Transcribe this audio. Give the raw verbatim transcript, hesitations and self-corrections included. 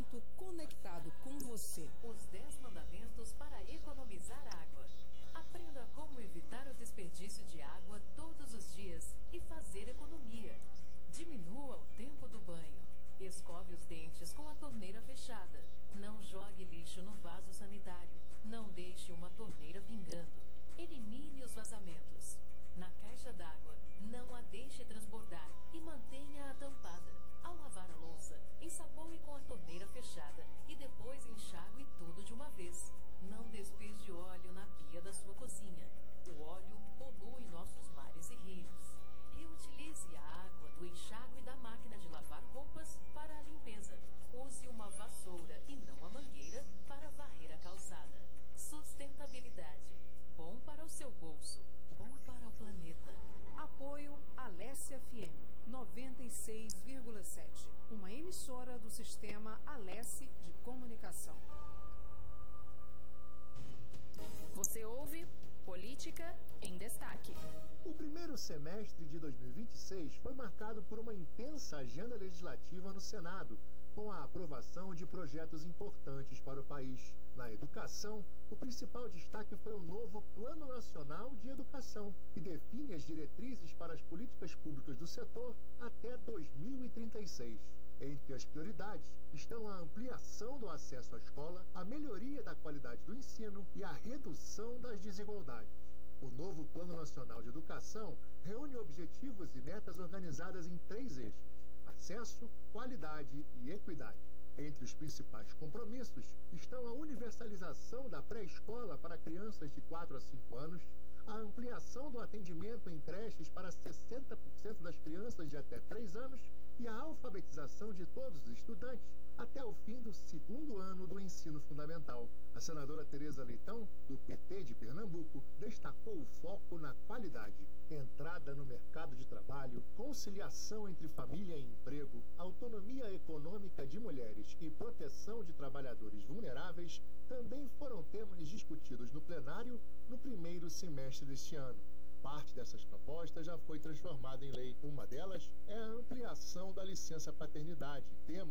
assunto conectado com você. Os dez mandamentos para economizar água. Aprenda como evitar o desperdício de água todos os dias e fazer economia. Diminua o tempo do banho. Escove os dentes com a torneira fechada. Não jogue lixo no vaso sanitário. Não deixe uma torneira pingando. Elimine os vazamentos. Na caixa d'água, não a deixe transbordar e mantenha-a tampada. Ao lavar a louça, ensaboe com a torneira fechada e depois enxague tudo de uma vez. Não despeje óleo na pia da sua cozinha. O óleo polui nossos mares e rios. Reutilize a água do enxágue da máquina de lavar roupas para a limpeza. Use uma vassoura e não a mangueira para varrer a calçada. Sustentabilidade. Bom para o seu bolso, bom para o planeta. Apoio Alesse F M noventa e seis vírgula sete, uma emissora do sistema Alesse de comunicação. Você ouve Política em Destaque. O primeiro semestre de dois mil e vinte e seis foi marcado por uma intensa agenda legislativa no Senado, com a aprovação de projetos importantes para o país. Na educação, o principal destaque foi o novo Plano Nacional de Educação, que define as diretrizes para as políticas públicas do setor até dois mil e trinta e seis. Entre as prioridades estão a ampliação do acesso à escola, a melhoria da qualidade do ensino e a redução das desigualdades. O novo Plano Nacional de Educação reúne objetivos e metas organizadas em três eixos: acesso, qualidade e equidade. Entre os principais compromissos estão a universalização da pré-escola para crianças de quatro a cinco anos, a ampliação do atendimento em creches para sessenta por cento das crianças de até três anos e a alfabetização de todos os estudantes até o fim do segundo ano do ensino fundamental. A senadora Tereza Leitão, do P T de Pernambuco, destacou o foco na qualidade. Entrada no mercado de trabalho, conciliação entre família e emprego, autonomia econômica de mulheres e proteção de trabalhadores vulneráveis também foram temas discutidos no plenário no primeiro semestre deste ano. Parte dessas propostas já foi transformada em lei. Uma delas é a ampliação da licença paternidade, tema